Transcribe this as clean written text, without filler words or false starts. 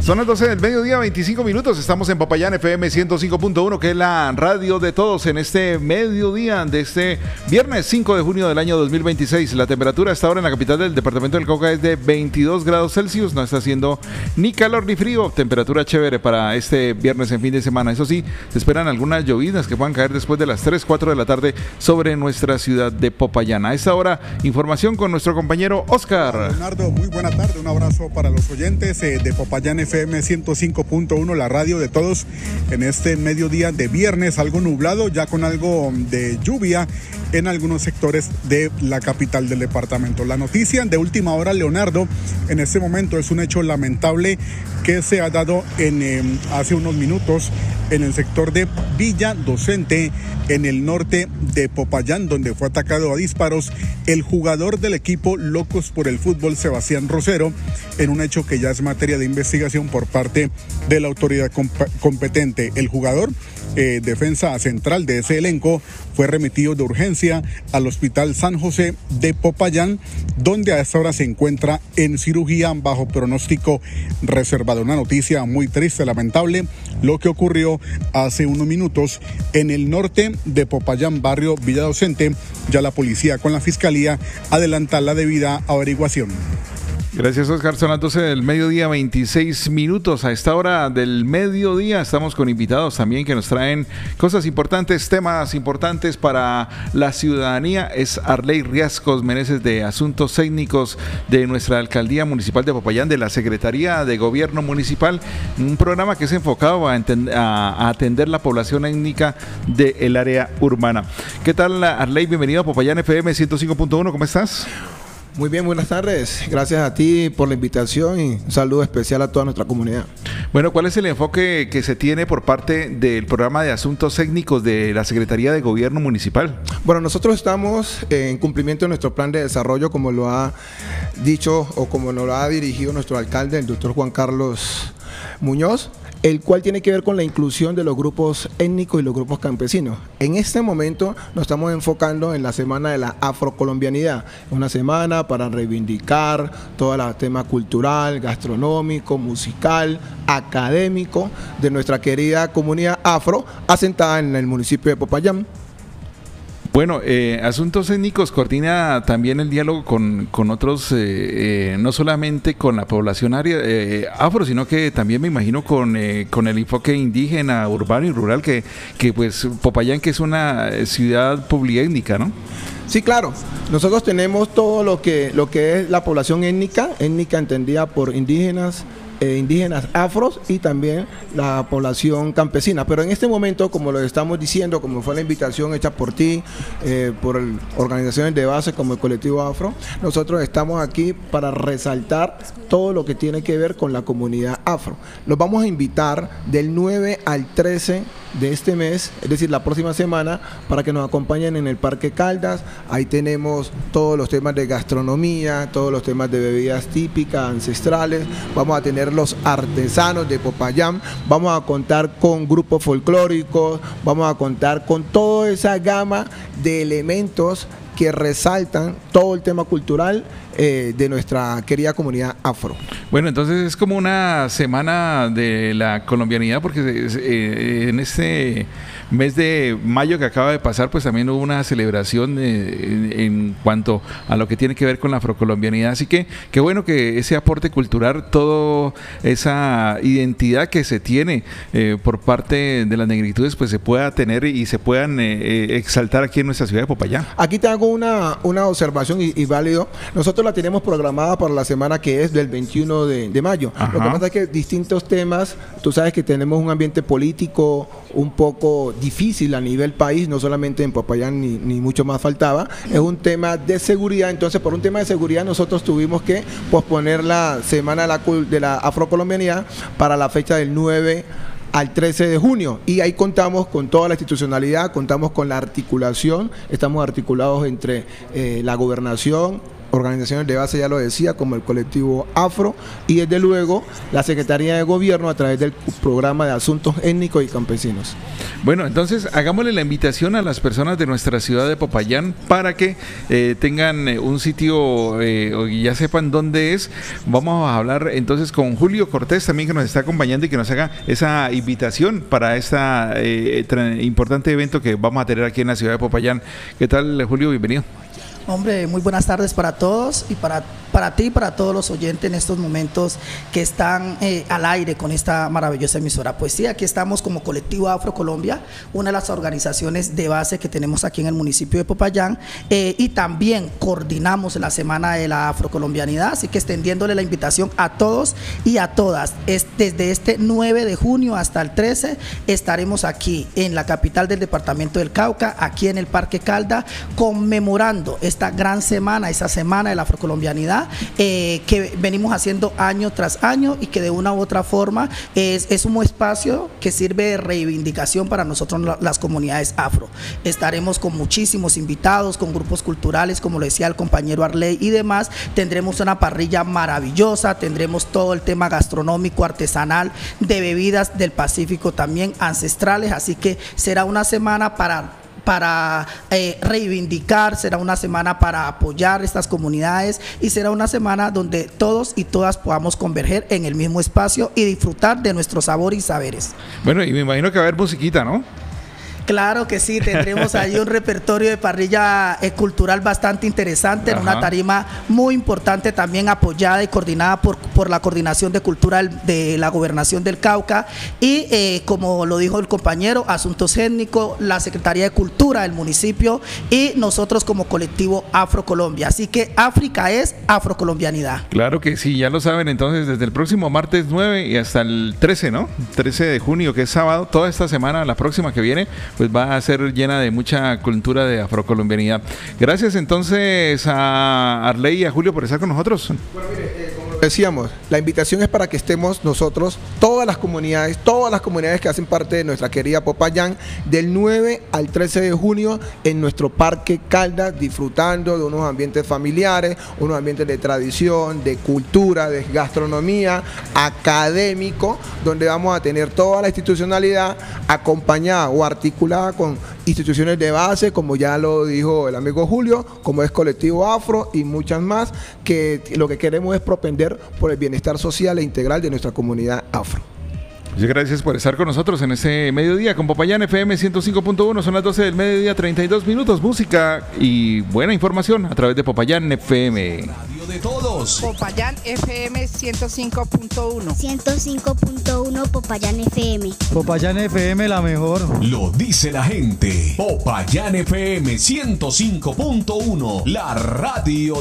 Son las 12 del mediodía, 25 minutos. Estamos en Popayán FM 105.1, que es la radio de todos en este mediodía de este viernes 5 de junio del año 2026. La temperatura hasta ahora en la capital del departamento del Cauca es de 22 grados Celsius. No está haciendo ni calor ni frío. Temperatura chévere para este viernes en fin de semana. Eso sí, se esperan algunas llovidas que puedan caer después de las 3, 4 de la tarde sobre nuestra ciudad de Popayán. A esta hora, información con nuestro compañero Oscar. Leonardo, muy buena tarde. Un abrazo para los oyentes de Popayán FM 105.1, la radio de todos en este mediodía de viernes, algo nublado, ya con algo de lluvia en algunos sectores de la capital del departamento. La noticia de última hora, Leonardo, en este momento es un hecho lamentable que se ha dado hace unos minutos en el sector de Villa Docente, en el norte de Popayán, donde fue atacado a disparos el jugador del equipo Locos por el Fútbol, Sebastián Rosero, en un hecho que ya es materia de investigación por parte de la autoridad competente. El jugador, defensa central de ese elenco, fue remitido de urgencia al Hospital San José de Popayán, donde a esta hora se encuentra en cirugía bajo pronóstico reservado. Una noticia muy triste, lamentable, lo que ocurrió hace unos minutos en el norte de Popayán, barrio Villa Docente. Ya la policía con la fiscalía adelanta la debida averiguación. Gracias, Oscar. Son las 12 del mediodía, 26 minutos. A esta hora del mediodía estamos con invitados también que nos traen cosas importantes, temas importantes para la ciudadanía. Es Arley Riascos Meneses, de Asuntos Técnicos de nuestra Alcaldía Municipal de Popayán, de la Secretaría de Gobierno Municipal. Un programa que es enfocado a atender la población étnica del área urbana. ¿Qué tal, Arley? Bienvenido a Popayán FM 105.1. ¿Cómo estás? Muy bien, buenas tardes. Gracias a ti por la invitación y un saludo especial a toda nuestra comunidad. Bueno, ¿cuál es el enfoque que se tiene por parte del programa de asuntos técnicos de la Secretaría de Gobierno Municipal? Bueno, nosotros estamos en cumplimiento de nuestro plan de desarrollo, como lo ha dicho o como nos lo ha dirigido nuestro alcalde, el doctor Juan Carlos Muñoz, el cual tiene que ver con la inclusión de los grupos étnicos y los grupos campesinos. En este momento nos estamos enfocando en la Semana de la Afrocolombianidad, una semana para reivindicar todo el tema cultural, gastronómico, musical, académico de nuestra querida comunidad afro, asentada en el municipio de Popayán. Bueno, Asuntos Étnicos coordina también el diálogo con otros, no solamente con la población afro, sino que también me imagino con el enfoque indígena, urbano y rural, que pues Popayán, que es una ciudad poliétnica, ¿no? Sí, claro. Nosotros tenemos todo lo que es la población étnica entendida por indígenas afros y también la población campesina. Pero en este momento, como lo estamos diciendo, como fue la invitación hecha por ti, por organizaciones de base como el Colectivo Afro, nosotros estamos aquí para resaltar todo lo que tiene que ver con la comunidad afro. Los vamos a invitar del 9 al 13 de este mes, es decir, la próxima semana, para que nos acompañen en el Parque Caldas. Ahí tenemos todos los temas de gastronomía, todos los temas de bebidas típicas, ancestrales. Vamos a tener los artesanos de Popayán, vamos a contar con grupos folclóricos, vamos a contar con toda esa gama de elementos que resaltan todo el tema cultural de nuestra querida comunidad afro. Bueno, entonces es como una semana de la colombianidad, porque en este mes de mayo que acaba de pasar, pues también hubo una celebración en cuanto a lo que tiene que ver con la afrocolombianidad. Así que qué bueno que ese aporte cultural, toda esa identidad que se tiene por parte de las negritudes, pues se pueda tener y se puedan exaltar aquí en nuestra ciudad de Popayán. Aquí te hago una observación y válido. Nosotros la tenemos programada para la semana que es del 21 de mayo. Ajá. Lo que pasa es que distintos temas, tú sabes que tenemos un ambiente político un poco difícil a nivel país, no solamente en Popayán ni mucho más faltaba. Es un tema de seguridad, entonces por un tema de seguridad nosotros tuvimos que posponer la semana de la afrocolombianidad para la fecha del 9 al 13 de junio, y ahí contamos con toda la institucionalidad, contamos con la articulación, estamos articulados entre la gobernación, organizaciones de base, ya lo decía, como el colectivo Afro, y desde luego la Secretaría de Gobierno a través del programa de asuntos étnicos y campesinos. Bueno, entonces hagámosle la invitación a las personas de nuestra ciudad de Popayán para que tengan un sitio y ya sepan dónde es. Vamos a hablar entonces con Julio Cortés también, que nos está acompañando y que nos haga esa invitación para este importante evento que vamos a tener aquí en la ciudad de Popayán. ¿Qué tal, Julio? Bienvenido. Hombre, muy buenas tardes para todos y para ti y para todos los oyentes en estos momentos que están al aire con esta maravillosa emisora. Pues sí, aquí estamos como Colectivo Afro Colombia, una de las organizaciones de base que tenemos aquí en el municipio de Popayán, y también coordinamos la Semana de la Afrocolombianidad, así que extendiéndole la invitación a todos y a todas. Desde este 9 de junio hasta el 13 estaremos aquí en la capital del departamento del Cauca, aquí en el Parque Calda, conmemorando esta gran semana, esa semana de la afrocolombianidad que venimos haciendo año tras año y que de una u otra forma es un espacio que sirve de reivindicación para nosotros las comunidades afro. Estaremos con muchísimos invitados, con grupos culturales, como lo decía el compañero Arley y demás. Tendremos una parrilla maravillosa, tendremos todo el tema gastronómico, artesanal, de bebidas del Pacífico también, ancestrales, así que será una semana para reivindicar, será una semana para apoyar estas comunidades y será una semana donde todos y todas podamos converger en el mismo espacio y disfrutar de nuestro sabor y saberes. Bueno, y me imagino que va a haber musiquita, ¿no? Claro que sí, tendremos ahí un repertorio de parrilla cultural bastante interesante, en una tarima muy importante también apoyada y coordinada por la Coordinación de Cultura de la Gobernación del Cauca y como lo dijo el compañero, Asuntos Étnicos, la Secretaría de Cultura del municipio y nosotros como colectivo Afro Colombia. Así que África es afrocolombianidad. Claro que sí, ya lo saben, entonces desde el próximo martes 9 y hasta el 13, ¿no? 13 de junio, que es sábado, toda esta semana, la próxima que viene, pues va a ser llena de mucha cultura de afrocolombianidad. Gracias entonces a Arley y a Julio por estar con nosotros. Bueno, mire, como decíamos, la invitación es para que estemos nosotros, todas las comunidades que hacen parte de nuestra querida Popayán, del 9 al 13 de junio en nuestro Parque Caldas, disfrutando de unos ambientes familiares, unos ambientes de tradición, de cultura, de gastronomía, académico, donde vamos a tener toda la institucionalidad acompañada o articulada con instituciones de base, como ya lo dijo el amigo Julio, como es Colectivo Afro y muchas más, que lo que queremos es propender por el bienestar social e integral de nuestra comunidad afro. Muchas gracias por estar con nosotros en este mediodía con Popayán FM 105.1. Son las 12 del mediodía, 32 minutos. Música y buena información a través de Popayán FM. Radio de todos. Popayán FM 105.1. 105.1 Popayán FM. Popayán FM, la mejor. Lo dice la gente. Popayán FM 105.1. La radio